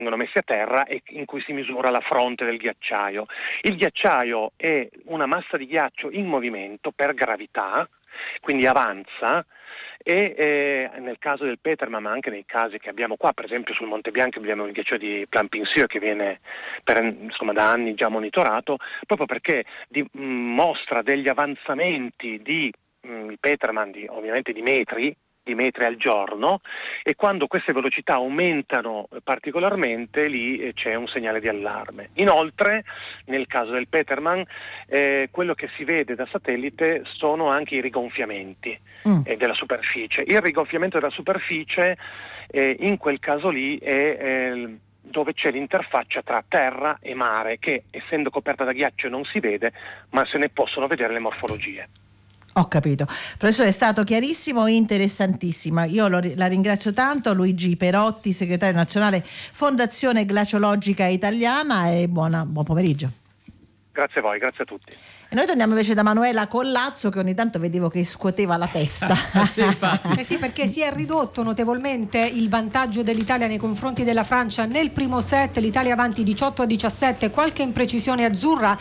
vengono messi a terra e in cui si misura la fronte del ghiacciaio. Il ghiacciaio è una massa di ghiaccio in movimento per gravità, quindi avanza, e nel caso del Petermann, ma anche nei casi che abbiamo qua, per esempio sul Monte Bianco abbiamo il ghiacciaio di Plampin-Sur che viene da anni già monitorato, proprio perché mostra degli avanzamenti di Petermann ovviamente di metri al giorno, e quando queste velocità aumentano particolarmente lì c'è un segnale di allarme. Inoltre nel caso del Petermann quello che si vede da satellite sono anche i rigonfiamenti della superficie. Il rigonfiamento della superficie in quel caso lì è dove c'è l'interfaccia tra terra e mare, che essendo coperta da ghiaccio non si vede, ma se ne possono vedere le morfologie. Ho capito. Professore, è stato chiarissimo e interessantissimo. Io la ringrazio tanto. Luigi Perotti, segretario nazionale Fondazione Glaciologica Italiana, e buon pomeriggio. Grazie a voi, grazie a tutti. E noi torniamo invece da Manuela Collazzo, che ogni tanto vedevo che scuoteva la testa. Sì, perché si è ridotto notevolmente il vantaggio dell'Italia nei confronti della Francia. Nel primo set l'Italia avanti 18-17, qualche imprecisione azzurra,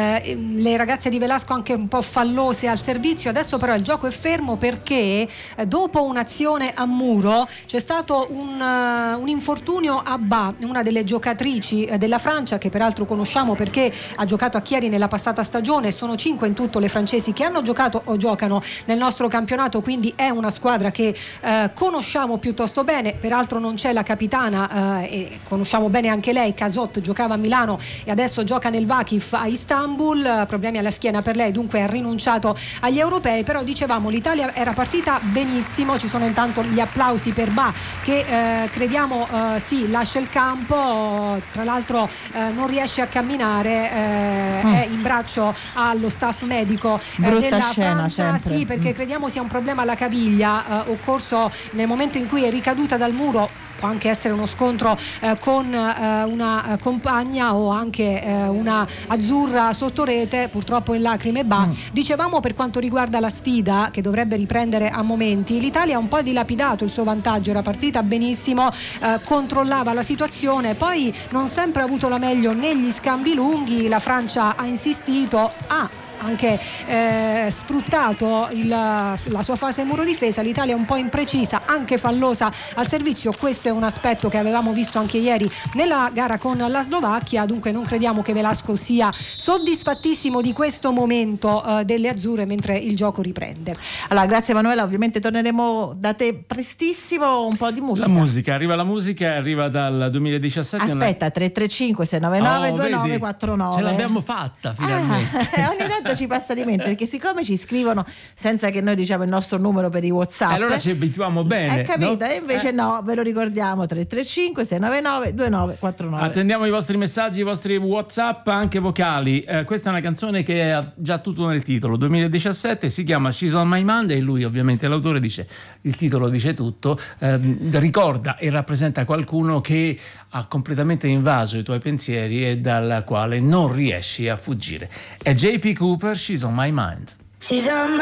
le ragazze di Velasco anche un po' fallose al servizio. Adesso però il gioco è fermo perché dopo un'azione a muro c'è stato un infortunio a Ba, una delle giocatrici della Francia, che peraltro conosciamo perché ha giocato a Chieri nella passata stagione. Sono 5 in tutto le francesi che hanno giocato o giocano nel nostro campionato, quindi è una squadra che conosciamo piuttosto bene. Peraltro non c'è la capitana, e conosciamo bene anche lei. Casot giocava a Milano e adesso gioca nel Vakif a Istanbul, problemi alla schiena per lei, dunque ha rinunciato agli europei. Però dicevamo, l'Italia era partita benissimo. Ci sono intanto gli applausi per Ba, che crediamo lascia il campo, tra l'altro non riesce a camminare, è in braccio allo staff medico della scena, Francia, sempre. sì, perché crediamo sia un problema alla caviglia, occorso nel momento in cui è ricaduta dal muro. Può anche essere uno scontro con una compagna o anche una azzurra sotto rete, purtroppo in lacrime Ba. Dicevamo, per quanto riguarda la sfida che dovrebbe riprendere a momenti, l'Italia ha un po' dilapidato il suo vantaggio, era partita benissimo, controllava la situazione, poi non sempre ha avuto la meglio negli scambi lunghi. La Francia ha insistito, anche sfruttato la sua fase muro difesa. L'Italia è un po' imprecisa, anche fallosa al servizio. Questo è un aspetto che avevamo visto anche ieri nella gara con la Slovacchia, dunque non crediamo che Velasco sia soddisfattissimo di questo momento delle azzurre mentre il gioco riprende. Allora, grazie Manuela, ovviamente torneremo da te prestissimo. Un po' di musica. La musica arriva dal 2017. Aspetta, 335 699 2949. Ce l'abbiamo fatta finalmente. Ogni tanto ci passa di mente, perché siccome ci scrivono senza che noi diciamo il nostro numero per i WhatsApp, allora ci abituiamo bene, capito? No? E invece no, ve lo ricordiamo: 335 699 2949. Attendiamo i vostri messaggi, i vostri WhatsApp, anche vocali. Questa è una canzone che ha già tutto nel titolo, 2017, si chiama She's on My Mind, e lui ovviamente l'autore dice, il titolo dice tutto, ricorda e rappresenta qualcuno che ha completamente invaso i tuoi pensieri e dal quale non riesci a fuggire. È JP Cooper, She's on My Mind. She's on my